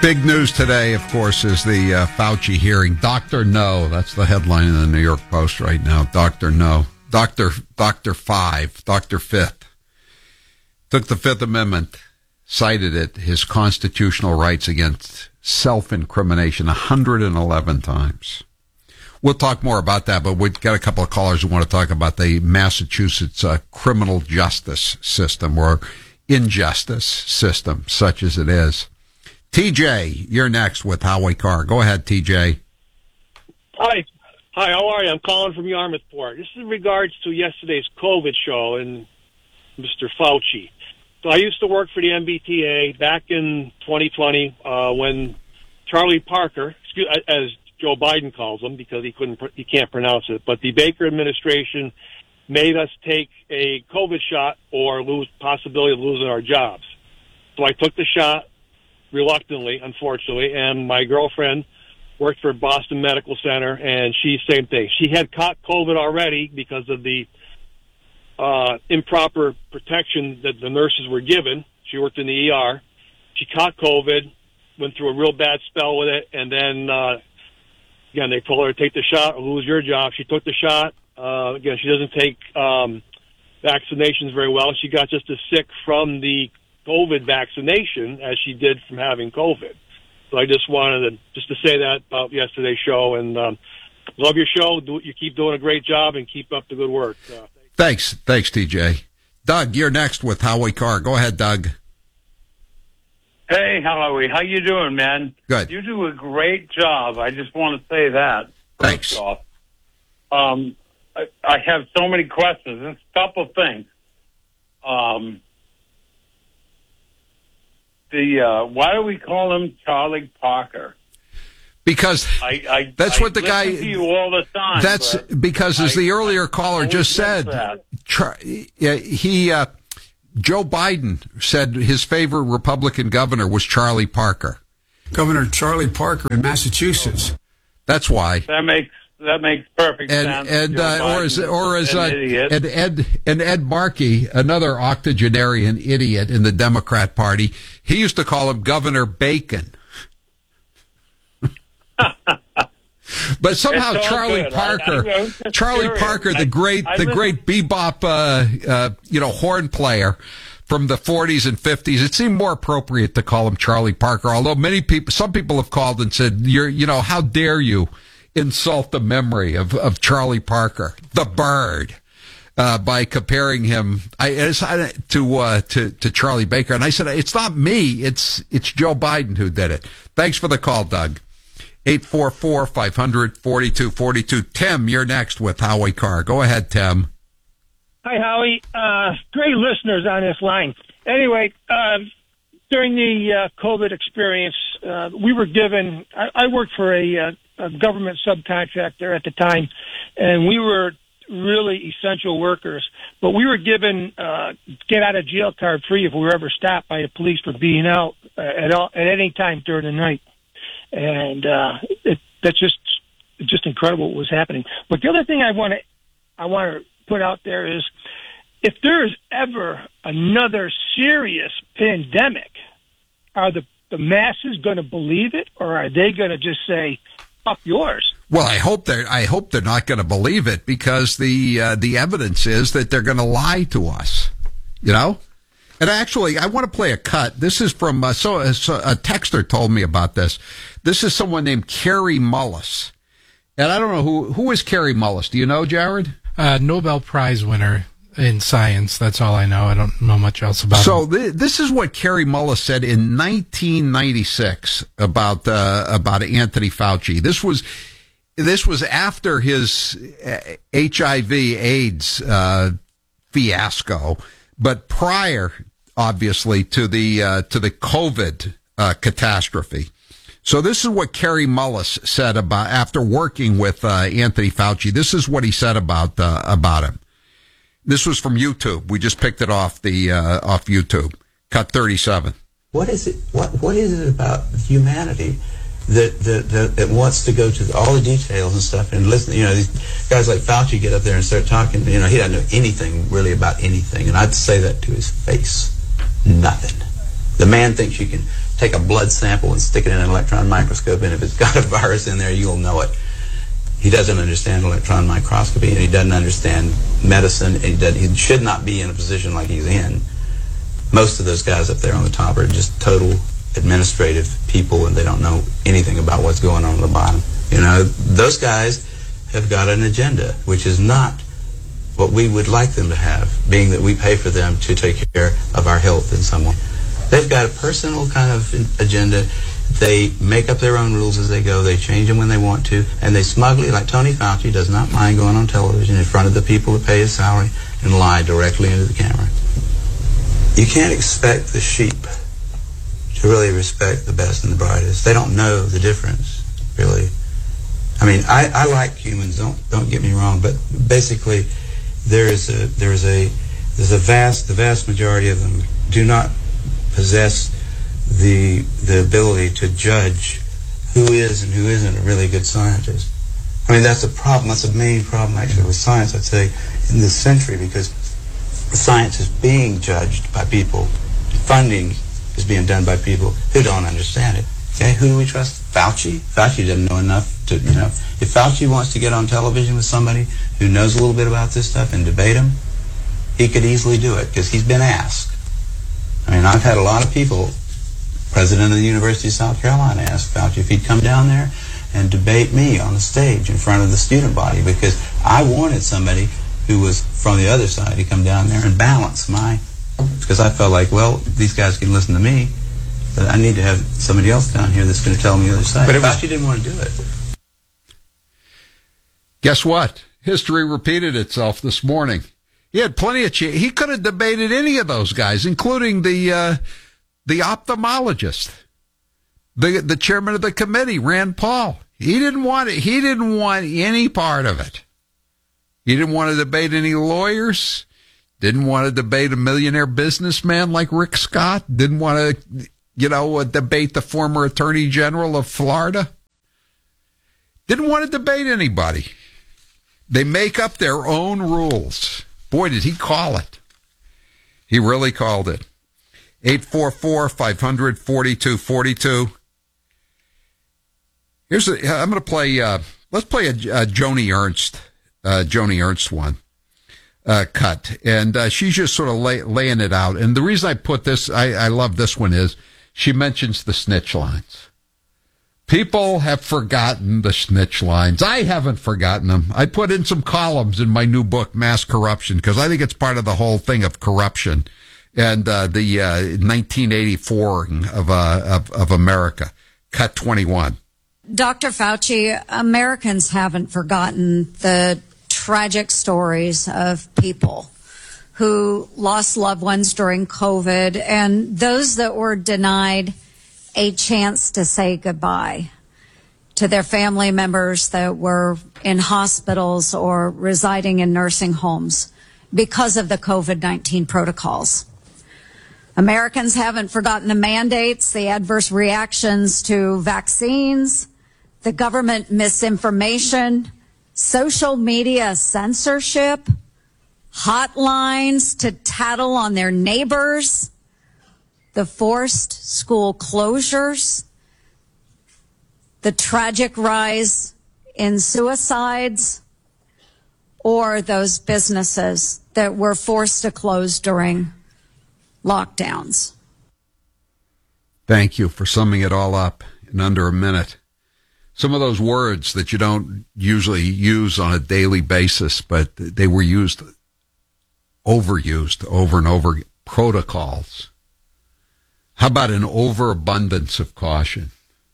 Big news today, of course, is the Fauci hearing. Dr. No, that's the headline in the New York Post right now. Dr. No. Dr. Five, Dr. Fifth. Took the Fifth Amendment, cited it, his constitutional rights against self-incrimination 111 times. We'll talk more about that, but we've got a couple of callers who want to talk about the Massachusetts criminal justice system, or injustice system, such as it is. TJ, you're next with Howie Carr. Go ahead, TJ. Hi, how are you? I'm calling from Yarmouthport. This is in regards to yesterday's COVID show and Mr. Fauci. So I used to work for the MBTA back in 2020 when Charlie Parker, as Joe Biden calls him because he can't pronounce it, but the Baker administration made us take a COVID shot or lose possibility of losing our jobs. So I took the shot. Reluctantly, unfortunately, and my girlfriend worked for Boston Medical Center, and same thing. She had caught COVID already because of the improper protection that the nurses were given. She worked in the ER. She caught COVID, went through a real bad spell with it, and then, again, they told her to take the shot or lose your job. She took the shot. Again, she doesn't take vaccinations very well. She got just as sick from the COVID vaccination as she did from having COVID. So I just wanted to say that about yesterday's show, and love your show. You keep doing a great job and keep up the good work. Thanks, TJ. Doug, you're next with Howie Carr. Go ahead, Doug. Hey, Howie, how you doing, man? Good. You do a great job. I just want to say that. Thanks. Off. I have so many questions. There's a couple things. Why do we call him Charlie Parker? Because that's what the guy. To you all the time. That's because, as the earlier caller just said, Joe Biden said his favorite Republican governor was Charlie Parker. Governor Charlie Parker in Massachusetts. That's why. That makes perfect sense. And Ed Markey, another octogenarian idiot in the Democrat Party, he used to call him Governor Bacon. But somehow Charlie Parker, the great bebop, horn player from the 40s and 50s, it seemed more appropriate to call him Charlie Parker. Although some people have called and said, how dare you insult the memory of Charlie Parker, the bird, by comparing him to Charlie Baker. And I said, it's not me, it's Joe Biden who did it. Thanks for the call, Doug. 844-500-4242. Tim, you're next with Howie Carr. Go ahead, Tim. Hi, Howie. Great listeners on this line. Anyway, during the COVID experience, we were given, I worked for a government subcontractor at the time, and we were really essential workers, but we were given get out of jail card free if we were ever stopped by the police for being out at any time during the night. And that's just incredible what was happening. But the other thing I want to put out there is, if there is ever another serious pandemic, are the masses going to believe it, or are they going to just say, "Up yours"? Well, I hope they're not going to believe it, because the evidence is that they're going to lie to us. And actually, I want to play a cut. This is from a texter told me about this. This is someone named Carrie Mullis, and I don't know who is Carrie Mullis. Do you know, Jared? Nobel Prize winner in science. That's all I know. I don't know much else about so him. So this is what Carrie Mullis said in 1996 about Anthony Fauci. This was after his HIV/AIDS fiasco, but prior, obviously, to the COVID catastrophe. So this is what Carrie Mullis said about, after working with Anthony Fauci. This is what he said about him. This was from YouTube. We just picked it off off YouTube. Cut 37. What is it? What is it about humanity that wants to go to all the details and stuff and listen? These guys like Fauci get up there and start talking. He doesn't know anything really about anything, and I'd say that to his face. Nothing. The man thinks you can take a blood sample and stick it in an electron microscope, and if it's got a virus in there, you'll know it. He doesn't understand electron microscopy, and he doesn't understand medicine, and he should not be in a position like he's in. Most of those guys up there on the top are just total administrative people, and they don't know anything about what's going on the bottom. You know, those guys have got an agenda, which is not what we would like them to have, being that we pay for them to take care of our health in some way. They've got a personal kind of agenda. They make up their own rules as they go. They change them when they want to, and they smugly, like Tony Fauci, does not mind going on television in front of the people that pay his salary and lie directly into the camera. You can't expect the sheep to really respect the best and the brightest. They don't know the difference, really. I mean, I like humans. Don't get me wrong, but basically, the vast majority of them do not possess the ability to judge who is and who isn't a really good scientist. I mean, that's a problem. That's a main problem, actually, with science, I'd say, in this century, because science is being judged by people. Funding is being done by people who don't understand it. Okay, who do we trust? Fauci? Fauci doesn't know enough to, if Fauci wants to get on television with somebody who knows a little bit about this stuff and debate him, he could easily do it, because he's been asked. I mean, I've had a lot of people, president of the University of South Carolina asked Fauci if he'd come down there and debate me on the stage in front of the student body, because I wanted somebody who was from the other side to come down there and balance because I felt like, well, these guys can listen to me, but I need to have somebody else down here that's going to tell me the other side. But Fauci didn't want to do it. Guess what? History repeated itself this morning. He had plenty of he could have debated any of those guys, including the ophthalmologist, the chairman of the committee, Rand Paul. He didn't want it. He didn't want any part of it. He didn't want to debate any lawyers. Didn't want to debate a millionaire businessman like Rick Scott. Didn't want to, debate the former attorney general of Florida. Didn't want to debate anybody. They make up their own rules. Boy, did he call it. He really called it. 844-500-4242. I'm going to play, let's play a Joni Ernst one. Cut. And she's just sort of laying it out. And the reason I put this, I love this one, is she mentions the snitch lines. People have forgotten the snitch lines. I haven't forgotten them. I put in some columns in my new book, Mass Corruption, because I think it's part of the whole thing of corruption and the 1984 of America. Cut 21. Dr. Fauci, Americans haven't forgotten the tragic stories of people who lost loved ones during COVID and those that were denied a chance to say goodbye to their family members that were in hospitals or residing in nursing homes because of the COVID-19 protocols. Americans haven't forgotten the mandates, the adverse reactions to vaccines, the government misinformation, social media censorship, hotlines to tattle on their neighbors, the forced school closures, the tragic rise in suicides, or those businesses that were forced to close during lockdowns. Thank you for summing it all up in under a minute. Some of those words that you don't usually use on a daily basis, but they were overused over and over. Protocols. How about an overabundance of caution?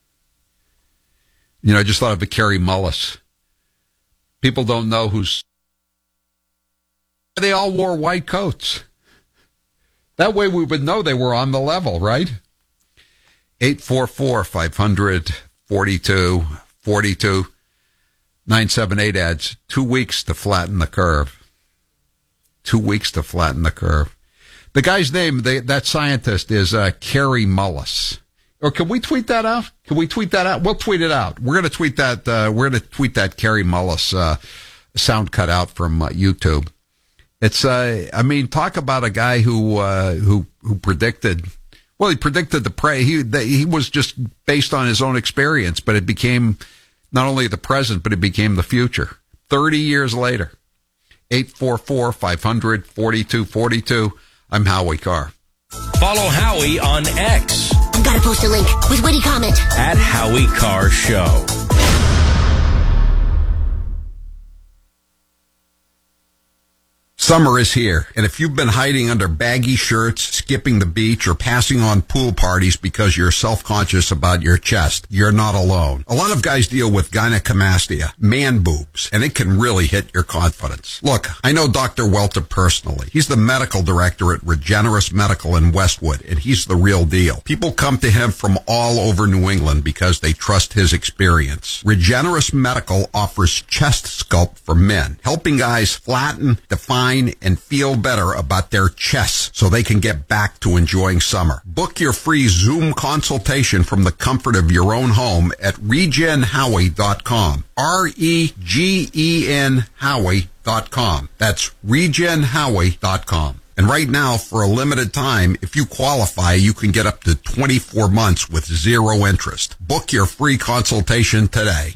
I just thought of Carrie Mullis. People don't know they all wore white coats. That way we would know they were on the level, right? 844-500-4242. 978 adds 2 weeks to flatten the curve. 2 weeks to flatten the curve. The guy's name, that scientist, is Carrie Mullis. Or can we tweet that out? We'll tweet it out. We're going to tweet that. We're going to tweet that Carrie Mullis sound cut out from YouTube. It's talk about a guy who predicted. Well, he predicted he was just based on his own experience, but it became not only the present, but it became the future. 30 years later. 844-500-4242. I'm Howie Carr. Follow Howie on X. I've got to post a link with witty comment. At Howie Carr Show. Summer is here, and if you've been hiding under baggy shirts, skipping the beach, or passing on pool parties because you're self-conscious about your chest, you're not alone. A lot of guys deal with gynecomastia, man boobs, and it can really hit your confidence. Look, I know Dr. Welter personally. He's the medical director at Regenerous Medical in Westwood, and he's the real deal. People come to him from all over New England because they trust his experience. Regenerous Medical offers chest sculpt for men, helping guys flatten, define, and feel better about their chests so they can get back to enjoying summer. Book your free Zoom consultation from the comfort of your own home at regenhowie.com. REGEN Howie.com. That's regenhowie.com. And right now, for a limited time, if you qualify, you can get up to 24 months with zero interest. Book your free consultation today.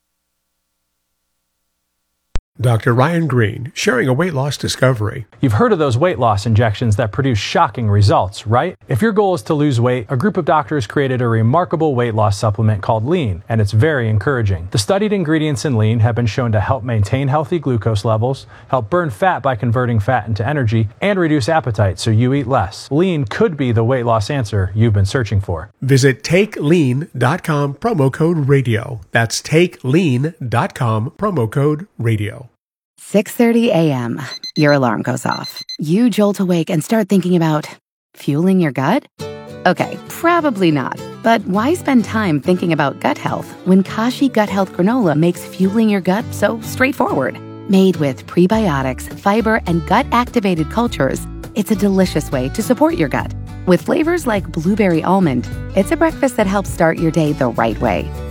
Dr. Ryan Green, sharing a weight loss discovery. You've heard of those weight loss injections that produce shocking results, right? If your goal is to lose weight, a group of doctors created a remarkable weight loss supplement called Lean, and it's very encouraging. The studied ingredients in Lean have been shown to help maintain healthy glucose levels, help burn fat by converting fat into energy, and reduce appetite so you eat less. Lean could be the weight loss answer you've been searching for. Visit TakeLean.com, promo code radio. That's TakeLean.com, promo code radio. 6:30 a.m. Your alarm goes off. You jolt awake and start thinking about fueling your gut? Okay, probably not. But why spend time thinking about gut health when Kashi Gut Health Granola makes fueling your gut so straightforward? Made with prebiotics, fiber, and gut-activated cultures, it's a delicious way to support your gut. With flavors like blueberry almond, it's a breakfast that helps start your day the right way.